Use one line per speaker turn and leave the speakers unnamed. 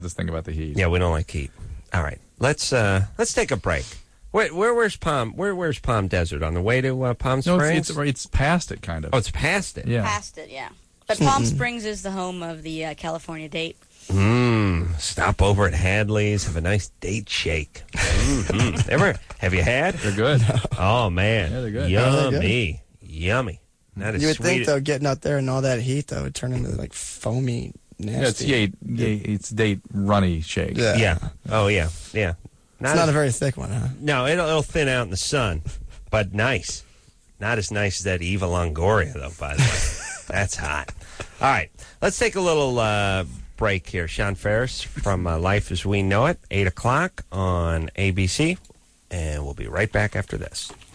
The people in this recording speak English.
this thing about the heat.
Yeah, we don't like heat. All right, let's take a break. Where's Palm Desert? On the way to Palm Springs?
No, it's past it, kind of.
Oh, it's past it.
Yeah.
Past it, yeah. But Palm Springs is the home of the California date.
Stop over at Hadley's, have a nice date shake. Have you had?
They're good.
Oh, man.
Yeah, they're good.
Yummy. Yummy. Not as
You would
sweet.
think, though, getting out there and all that heat, though, would turn into, like, foamy, nasty.
Yeah, it's date runny shake.
Yeah. Oh, yeah. Yeah.
It's not a very thick one, huh?
No, it'll thin out in the sun, but nice. Not as nice as that Eva Longoria, though, by the way. That's hot. All right, let's take a little break here. Sean Ferris from Life as We Know It, 8 o'clock on ABC, and we'll be right back after this.